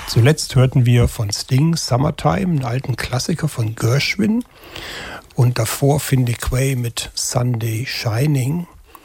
Zuletzt hörten wir von Sting Summertime, einen alten Klassiker von Gershwin. Und davor Finde Quay mit Sunday Shining.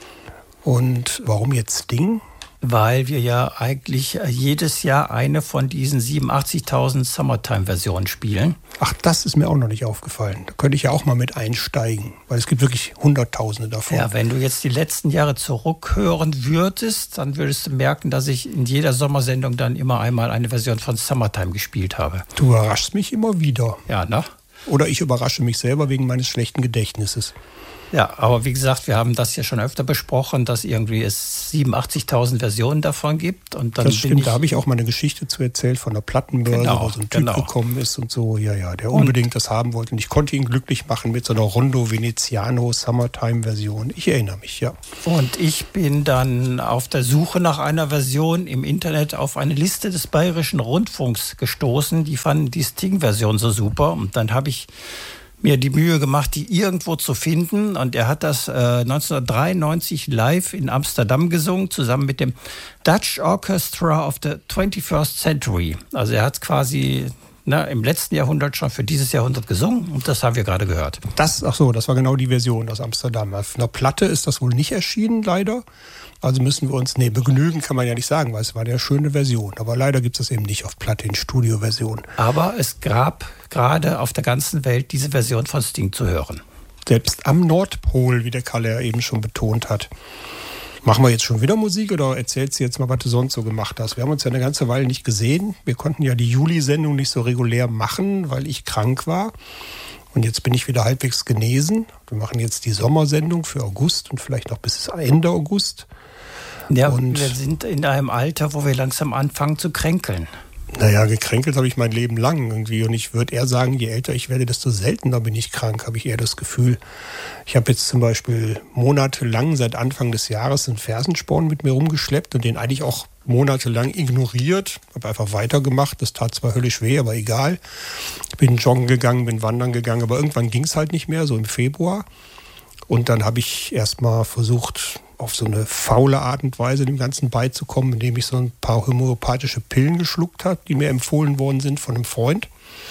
Und warum jetzt Sting? Weil wir ja eigentlich jedes Jahr eine von diesen 87.000 Summertime-Versionen spielen. Ach, das ist mir auch noch nicht aufgefallen. Da könnte ich ja auch mal mit einsteigen, weil es gibt wirklich Hunderttausende davon. Ja, wenn du jetzt die letzten Jahre zurückhören würdest, dann würdest du merken, dass ich in jeder Sommersendung dann immer einmal eine Version von Summertime gespielt habe. Du überraschst mich immer wieder. Ja, ne? Oder ich überrasche mich selber wegen meines schlechten Gedächtnisses. Ja, aber wie gesagt, wir haben das ja schon öfter besprochen, dass irgendwie es 87.000 Versionen davon gibt. Und dann das stimmt, da habe ich auch mal eine Geschichte zu erzählt von der Plattenbörse, wo so ein Typ gekommen ist und so. Ja, der unbedingt das haben wollte. Und ich konnte ihn glücklich machen mit so einer Rondo Veneziano Summertime-Version. Ich erinnere mich, ja. Und ich bin dann auf der Suche nach einer Version im Internet auf eine Liste des Bayerischen Rundfunks gestoßen. Die fanden die Sting-Version so super. Und dann habe ich mir die Mühe gemacht, die irgendwo zu finden. Und er hat das 1993 live in Amsterdam gesungen, zusammen mit dem Dutch Orchestra of the 21st Century. Also er hat quasi im letzten Jahrhundert schon für dieses Jahrhundert gesungen. Und das haben wir gerade gehört. Das war genau die Version aus Amsterdam. Auf einer Platte ist das wohl nicht erschienen, leider. Also müssen wir uns, begnügen kann man ja nicht sagen, weil es war eine schöne Version. Aber leider gibt es das eben nicht auf Platte in Studioversion. Aber es gab gerade auf der ganzen Welt diese Version von Sting zu hören. Selbst am Nordpol, wie der Kalle ja eben schon betont hat. Machen wir jetzt schon wieder Musik oder erzählst du jetzt mal, was du sonst so gemacht hast? Wir haben uns ja eine ganze Weile nicht gesehen. Wir konnten ja die Juli-Sendung nicht so regulär machen, weil ich krank war. Und jetzt bin ich wieder halbwegs genesen. Wir machen jetzt die Sommersendung für August und vielleicht noch bis Ende August. Ja, und wir sind in einem Alter, wo wir langsam anfangen zu kränkeln. Naja, gekränkelt habe ich mein Leben lang irgendwie. Und ich würde eher sagen, je älter ich werde, desto seltener bin ich krank, habe ich eher das Gefühl. Ich habe jetzt zum Beispiel monatelang seit Anfang des Jahres einen Fersensporn mit mir rumgeschleppt und den eigentlich auch monatelang ignoriert. Habe einfach weitergemacht. Das tat zwar höllisch weh, aber egal. Ich bin joggen gegangen, bin wandern gegangen, aber irgendwann ging es halt nicht mehr, so im Februar. Und dann habe ich erstmal versucht, auf so eine faule Art und Weise dem Ganzen beizukommen, indem ich so ein paar homöopathische Pillen geschluckt habe, die mir empfohlen worden sind von einem Freund.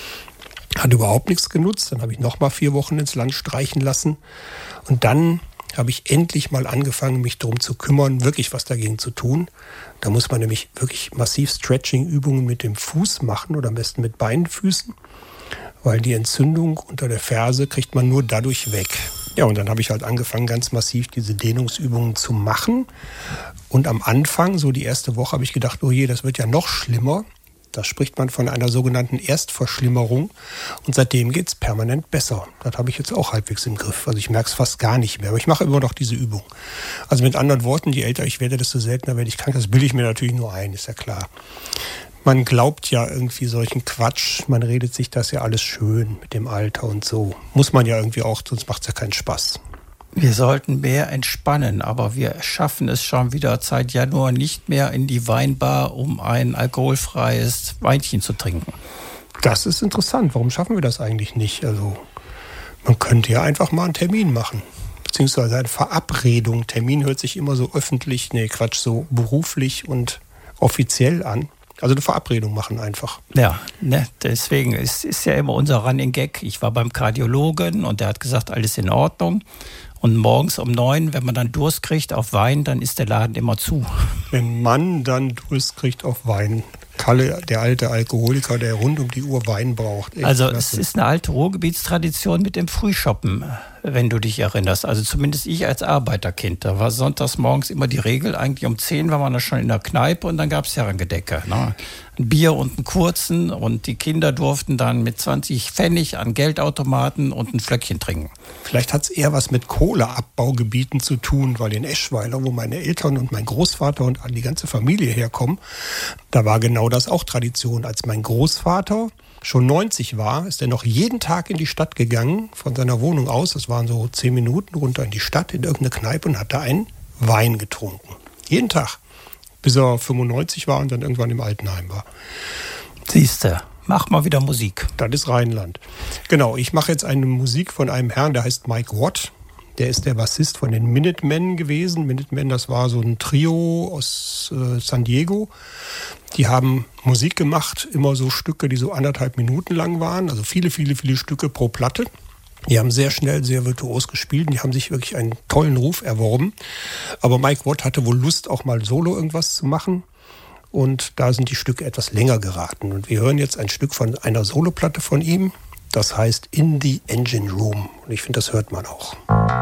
Hat überhaupt nichts genutzt. Dann habe ich nochmal 4 Wochen ins Land streichen lassen. Und dann habe ich endlich mal angefangen, mich darum zu kümmern, wirklich was dagegen zu tun. Da muss man nämlich wirklich massiv Stretching-Übungen mit dem Fuß machen oder am besten mit Beinfüßen, weil die Entzündung unter der Ferse kriegt man nur dadurch weg. Ja, und dann habe ich halt angefangen, ganz massiv diese Dehnungsübungen zu machen. Und am Anfang, so die erste Woche, habe ich gedacht, oh je, das wird ja noch schlimmer. Da spricht man von einer sogenannten Erstverschlimmerung. Und seitdem geht es permanent besser. Das habe ich jetzt auch halbwegs im Griff. Also ich merke es fast gar nicht mehr. Aber ich mache immer noch diese Übung. Also mit anderen Worten, je älter ich werde, desto seltener werde ich krank. Das bilde ich mir natürlich nur ein, ist ja klar. Man glaubt ja irgendwie solchen Quatsch, man redet sich das ja alles schön mit dem Alter und so. Muss man ja irgendwie auch, sonst macht es ja keinen Spaß. Wir sollten mehr entspannen, aber wir schaffen es schon wieder seit Januar nicht mehr in die Weinbar, um ein alkoholfreies Weinchen zu trinken. Das ist interessant. Warum schaffen wir das eigentlich nicht? Also man könnte ja einfach mal einen Termin machen. Beziehungsweise eine Verabredung. Termin hört sich immer so öffentlich, so beruflich und offiziell an. Also eine Verabredung machen einfach. Ja, deswegen ist ja immer unser Running Gag. Ich war beim Kardiologen und der hat gesagt, alles in Ordnung. Und morgens um 9, wenn man dann Durst kriegt auf Wein, dann ist der Laden immer zu. Wenn man dann Durst kriegt auf Wein. Kalle, der alte Alkoholiker, der rund um die Uhr Wein braucht. Echt also klasse. Es ist eine alte Ruhrgebietstradition mit dem Frühshoppen, wenn du dich erinnerst. Also zumindest ich als Arbeiterkind. Da war sonntags morgens immer die Regel, eigentlich um 10 war man da schon in der Kneipe und dann gab es Herrengedecke. Ne? Ein Bier und einen kurzen und die Kinder durften dann mit 20 Pfennig an Geldautomaten und ein Flöckchen trinken. Vielleicht hat es eher was mit Kohleabbaugebieten zu tun, weil in Eschweiler, wo meine Eltern und mein Großvater und die ganze Familie herkommen, da war genau das auch Tradition. Als mein Großvater schon 90 war, ist er noch jeden Tag in die Stadt gegangen, von seiner Wohnung aus, das waren so 10 Minuten, runter in die Stadt, in irgendeine Kneipe und hat da einen Wein getrunken. Jeden Tag. Bis er 95 war und dann irgendwann im Altenheim war. Siehste, mach mal wieder Musik. Das ist Rheinland. Genau, ich mache jetzt eine Musik von einem Herrn, der heißt Mike Watt. Der ist der Bassist von den Minutemen gewesen. Minutemen, das war so ein Trio aus San Diego. Die haben Musik gemacht, immer so Stücke, die so 1,5 Minuten lang waren. Also viele, viele, viele Stücke pro Platte. Die haben sehr schnell, sehr virtuos gespielt und die haben sich wirklich einen tollen Ruf erworben. Aber Mike Watt hatte wohl Lust, auch mal solo irgendwas zu machen. Und da sind die Stücke etwas länger geraten. Und wir hören jetzt ein Stück von einer Soloplatte von ihm. Das heißt In the Engine Room. Und ich finde, das hört man auch.